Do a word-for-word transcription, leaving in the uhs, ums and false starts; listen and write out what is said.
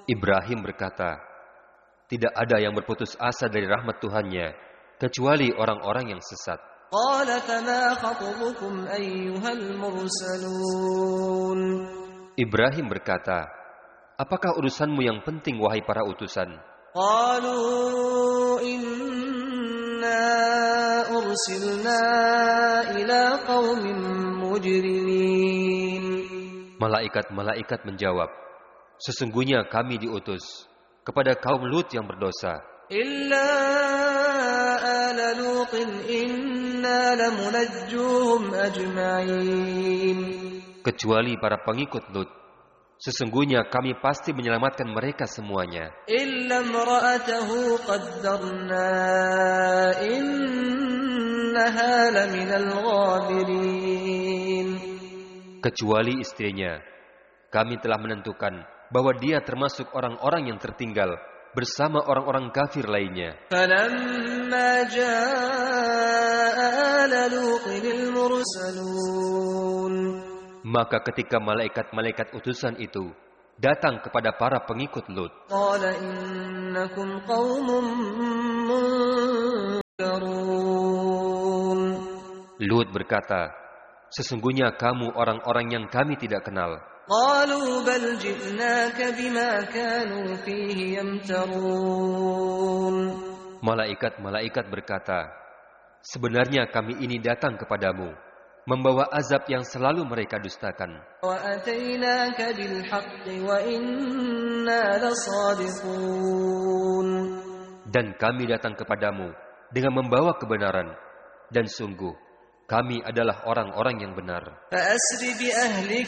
Ibrahim berkata, tidak ada yang berputus asa dari rahmat Tuhannya, kecuali orang-orang yang sesat. قال فما خطبكم أيها المرسلون Ibrahim berkata, apakah urusanmu yang penting wahai para utusan? قالوا إنا أرسلنا إلى قوم مجرمين. Malaikat-malaikat menjawab, sesungguhnya kami diutus kepada kaum Lut yang berdosa. إلا آل لوط إنا لمنجوهم أجمعين. Kecuali para pengikut Lut, sesungguhnya kami pasti menyelamatkan mereka semuanya. إلا امرأته قدرنا إنها لمن الغابرين. Kecuali istrinya, kami telah menentukan bahwa dia termasuk orang-orang yang tertinggal bersama orang-orang kafir lainnya. فلما جاء آل لوط المرسلون Maka ketika malaikat-malaikat utusan itu datang kepada para pengikut Lut, قال إنكم قوم منكرون. Lut berkata, sesungguhnya kamu orang-orang yang kami tidak kenal. قالوا بل جئناك بما كانوا فيه يمترون. Malaikat-malaikat berkata, sebenarnya kami ini datang kepadamu membawa azab yang selalu mereka dustakan. وأتيناك بالحق وإنا لصادقون. Dan kami datang kepadamu dengan membawa kebenaran, dan sungguh kami adalah orang-orang yang benar. فأسر بأهلك